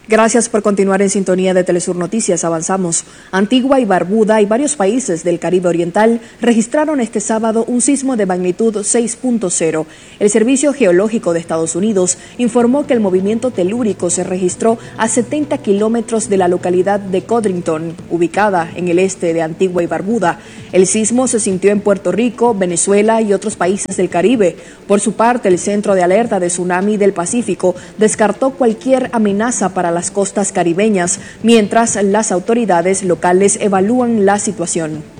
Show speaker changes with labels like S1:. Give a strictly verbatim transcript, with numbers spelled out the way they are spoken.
S1: Gracias por continuar en sintonía de Telesur Noticias. Avanzamos. Antigua y Barbuda y varios países del Caribe Oriental registraron este sábado un sismo de magnitud seis punto cero. El Servicio Geológico de Estados Unidos informó que el movimiento telúrico se registró a setenta kilómetros de la localidad de Codrington, ubicada en el este de Antigua y Barbuda. El sismo se sintió en Puerto Rico, Venezuela y otros países del Caribe. Por su parte, el Centro de Alerta de Tsunami del Pacífico descartó cualquier amenaza para la las costas caribeñas, mientras las autoridades locales evalúan la situación.